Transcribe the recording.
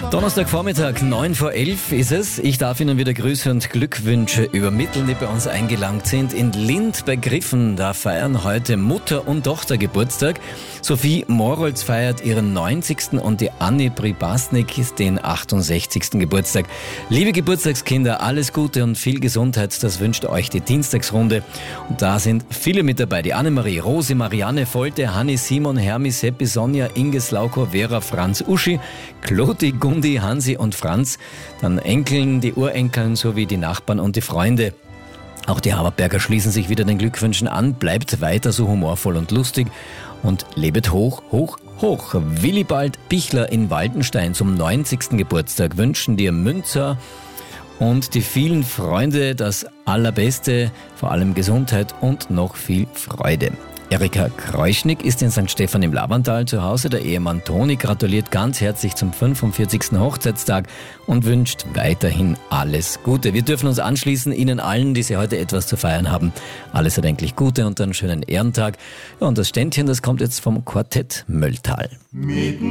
Donnerstagvormittag, 9:11 ist es. Ich darf Ihnen wieder Grüße und Glückwünsche übermitteln, die bei uns eingelangt sind. In Lindt bei Griffen, da feiern heute Mutter und Tochter Geburtstag. Sophie Morolz feiert ihren 90. und die Anni Pribasnik ist den 68. Geburtstag. Liebe Geburtstagskinder, alles Gute und viel Gesundheit, das wünscht euch die Dienstagsrunde. Und da sind viele mit dabei. Die Annemarie, Rosi, Marianne, Volte, Hanni, Simon, Hermi, Seppi, Sonja, Inge, Slauko, Vera, Franz, Uschi, Kloti, Gundi, Hansi und Franz, dann Enkeln, die Urenkeln sowie die Nachbarn und die Freunde. Auch die Haberberger schließen sich wieder den Glückwünschen an. Bleibt weiter so humorvoll und lustig und lebet hoch, hoch, hoch. Willibald Bichler in Waldenstein zum 90. Geburtstag wünschen dir Münzer und die vielen Freunde das Allerbeste, vor allem Gesundheit und noch viel Freude. Erika Kreuschnick ist in St. Stephan im Labantal zu Hause. Der Ehemann Toni gratuliert ganz herzlich zum 45. Hochzeitstag und wünscht weiterhin alles Gute. Wir dürfen uns anschließen, Ihnen allen, die Sie heute etwas zu feiern haben. Alles erdenklich Gute und einen schönen Ehrentag. Ja, und das Ständchen, das kommt jetzt vom Quartett Mölltal.